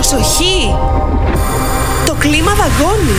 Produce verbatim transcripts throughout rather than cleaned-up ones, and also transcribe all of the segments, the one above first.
Προσοχή! Το κλίμα δαγκώνει!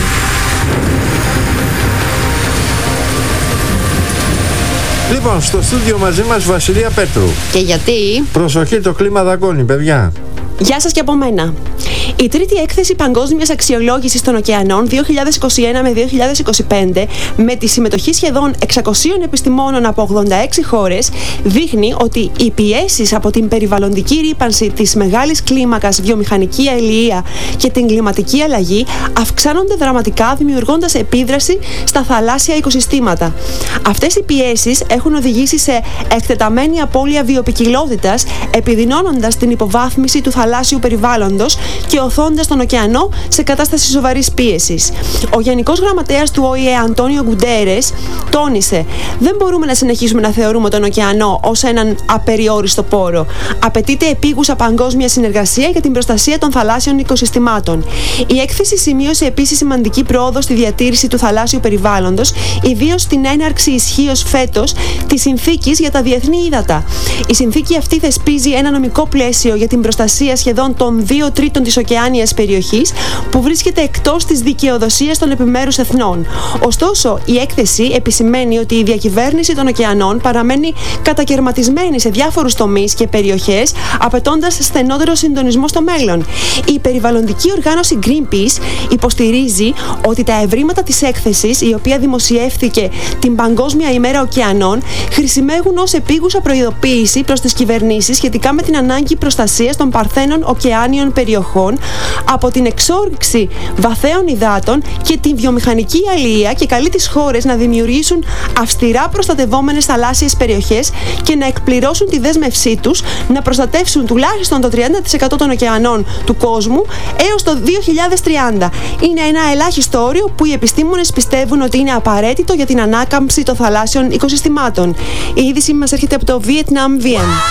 Λοιπόν, στο στούντιο μαζί μας Βασιλεία Πέτρου. Και γιατί? Προσοχή, το κλίμα δαγκώνει, παιδιά. Γεια σας και από μένα. Η τρίτη έκθεση παγκόσμιας αξιολόγησης των ωκεανών δύο χιλιάδες είκοσι ένα με δύο χιλιάδες είκοσι πέντε, με τη συμμετοχή σχεδόν εξακοσίων επιστημόνων από ογδόντα έξι χώρες, δείχνει ότι οι πιέσεις από την περιβαλλοντική ρύπανση της μεγάλης κλίμακας βιομηχανική αλληλεία και την κλιματική αλλαγή αυξάνονται δραματικά, δημιουργώντας επίδραση στα θαλάσσια οικοσυστήματα. Αυτές οι πιέσεις έχουν οδηγήσει σε εκτεταμένη απώλεια βιοποικιλότητας, επιδεινώνοντας την υποβάθμιση του θαλάσσιου περιβάλλοντος και οθώντας τον ωκεανό σε κατάσταση σοβαρής πίεσης. Ο Γενικός Γραμματέας του Ο Η Ε, Αντώνιο Γκουντέρες, τόνισε: «Δεν μπορούμε να συνεχίσουμε να θεωρούμε τον ωκεανό ως έναν απεριόριστο πόρο. Απαιτείται επίγουσα παγκόσμια συνεργασία για την προστασία των θαλάσσιων οικοσυστημάτων». Η έκθεση σημείωσε επίσης σημαντική πρόοδο στη διατήρηση του θαλάσσιου περιβάλλοντος, ιδίως στην έναρξη ισχύως φέτος της Συνθήκης για τα Διεθνή Ύδατα. Η συνθήκη αυτή θεσπίζει ένα νομικό πλαίσιο για την προστασία σχεδόν των δύο τρίτων της ωκεάνιας περιοχής που βρίσκεται εκτός της δικαιοδοσίας των επιμέρους εθνών. Ωστόσο, η έκθεση επισημαίνει ότι η διακυβέρνηση των ωκεανών παραμένει κατακαιρματισμένη σε διάφορους τομείς και περιοχές, απαιτώντας στενότερο συντονισμό στο μέλλον. Η περιβαλλοντική οργάνωση Greenpeace υποστηρίζει ότι τα ευρήματα της έκθεσης, η οποία δημοσιεύθηκε την Παγκόσμια ημέρα ωκεανών, χρησιμεύουν ως επίγουσα προειδοποίηση προς τις κυβερνήσεις σχετικά με την ανάγκη προστασίας των παρθένων ωκεάνιων περιοχών από την εξόρυξη βαθέων υδάτων και την βιομηχανική αλληλεία, και καλεί τις χώρες να δημιουργήσουν αυστηρά προστατευόμενες θαλάσσιες περιοχές και να εκπληρώσουν τη δέσμευσή τους να προστατεύσουν τουλάχιστον το τριάντα τοις εκατό των ωκεανών του κόσμου έως το δύο χιλιάδες τριάντα. Είναι ένα ελάχιστο όριο που οι επιστήμονες πιστεύουν ότι είναι απαραίτητο για την ανάκαμψη των θαλάσσιων οικοσυστημάτων. Η είδηση μας έρχεται από το Vietnam Vien.